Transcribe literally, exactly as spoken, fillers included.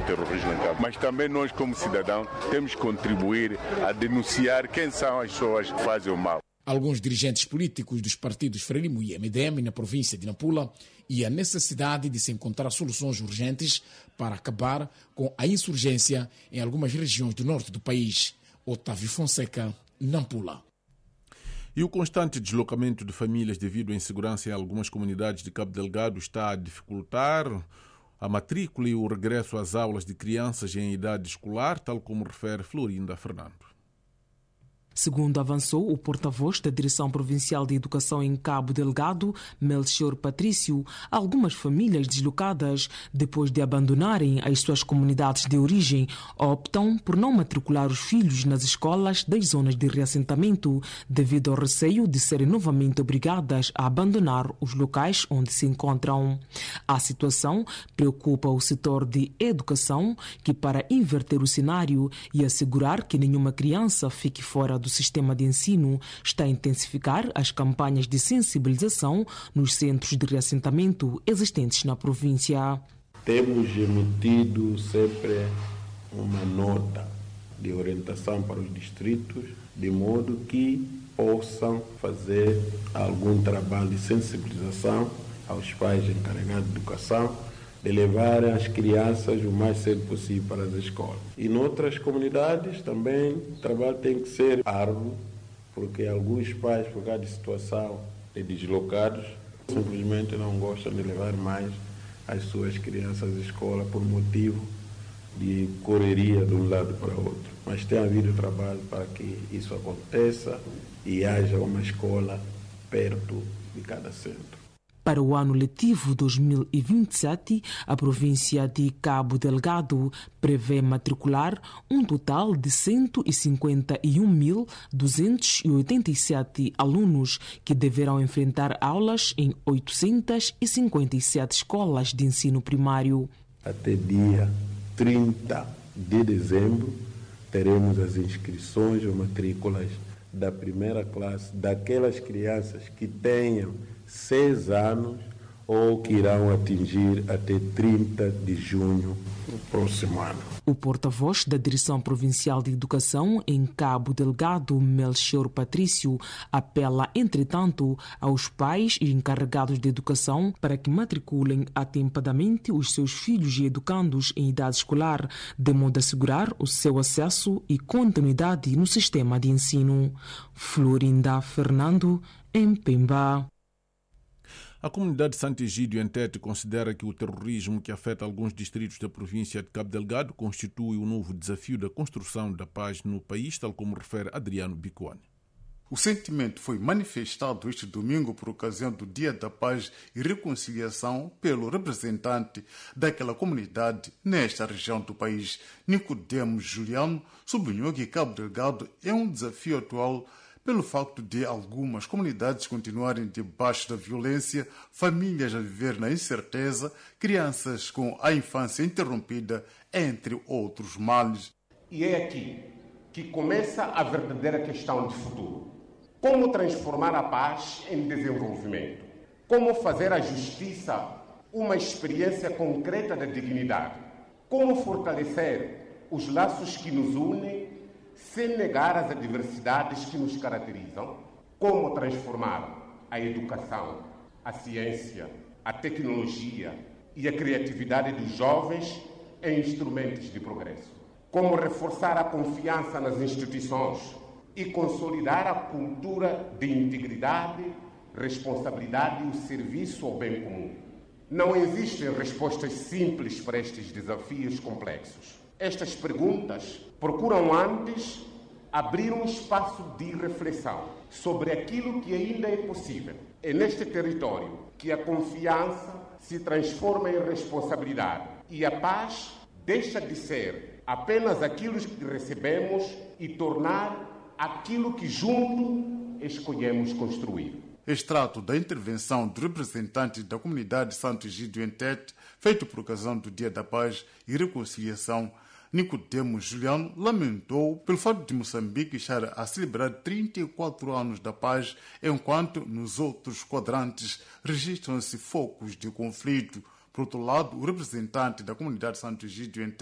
terrorismo em Cabo. Mas também nós, como cidadãos, temos que contribuir a denunciar quem são as pessoas que fazem o mal. Alguns dirigentes políticos dos partidos Frelimo e M D M na província de Nampula e a necessidade de se encontrar soluções urgentes para acabar com a insurgência em algumas regiões do norte do país. Otávio Fonseca, Nampula. E o constante deslocamento de famílias devido à insegurança em algumas comunidades de Cabo Delgado está a dificultar a matrícula e o regresso às aulas de crianças em idade escolar, tal como refere Florinda Fernando. Segundo avançou o porta-voz da Direção Provincial de Educação em Cabo Delgado, Melchior Patrício, algumas famílias deslocadas, depois de abandonarem as suas comunidades de origem, optam por não matricular os filhos nas escolas das zonas de reassentamento, devido ao receio de serem novamente obrigadas a abandonar os locais onde se encontram. A situação preocupa o setor de educação, que, para inverter o cenário e assegurar que nenhuma criança fique fora do sistema de ensino, está a intensificar as campanhas de sensibilização nos centros de reassentamento existentes na província. Temos emitido sempre uma nota de orientação para os distritos, de modo que possam fazer algum trabalho de sensibilização aos pais encarregados de educação, de levar as crianças o mais cedo possível para as escolas. E noutras comunidades também o trabalho tem que ser árduo, porque alguns pais, por causa de situação de deslocados, simplesmente não gostam de levar mais as suas crianças à escola por motivo de correria de um lado para o outro. Mas tem havido trabalho para que isso aconteça e haja uma escola perto de cada centro. Para o ano letivo dois mil e vinte e sete, a província de Cabo Delgado prevê matricular um total de cento e cinquenta e um mil duzentos e oitenta e sete alunos que deverão enfrentar aulas em oitocentas e cinquenta e sete escolas de ensino primário. Até dia trinta de dezembro, teremos as inscrições ou matrículas da primeira classe daquelas crianças que tenham seis anos ou que irão atingir até trinta de junho do próximo ano. O porta-voz da Direção Provincial de Educação em Cabo Delgado, Melchior Patrício, apela, entretanto, aos pais e encarregados de educação para que matriculem atempadamente os seus filhos e educandos em idade escolar, de modo a assegurar o seu acesso e continuidade no sistema de ensino. Florinda Fernando, em Pemba. A comunidade de Santo Egídio, em Tete, considera que o terrorismo que afeta alguns distritos da província de Cabo Delgado constitui um novo desafio da construção da paz no país, tal como refere Adriano Bicoane. O sentimento foi manifestado este domingo por ocasião do Dia da Paz e Reconciliação pelo representante daquela comunidade nesta região do país. Nicodemo Juliano sublinhou que Cabo Delgado é um desafio atual pelo facto de algumas comunidades continuarem debaixo da violência, famílias a viver na incerteza, crianças com a infância interrompida, entre outros males. E é aqui que começa a verdadeira questão de futuro. Como transformar a paz em desenvolvimento? Como fazer a justiça uma experiência concreta da dignidade? Como fortalecer os laços que nos unem sem negar as adversidades que nos caracterizam? Como transformar a educação, a ciência, a tecnologia e a criatividade dos jovens em instrumentos de progresso? Como reforçar a confiança nas instituições e consolidar a cultura de integridade, responsabilidade e o serviço ao bem comum? Não existem respostas simples para estes desafios complexos. Estas perguntas procuram antes abrir um espaço de reflexão sobre aquilo que ainda é possível. É neste território que a confiança se transforma em responsabilidade e a paz deixa de ser apenas aquilo que recebemos e tornar aquilo que junto escolhemos construir. Extrato da intervenção do representante da comunidade de Santo Egídio em Tete, feito por ocasião do Dia da Paz e Reconciliação, Nicodemo Juliano lamentou pelo fato de Moçambique estar a celebrar trinta e quatro anos da paz, enquanto nos outros quadrantes registram-se focos de conflito. Por outro lado, o representante da comunidade de Santo Egídio em Tete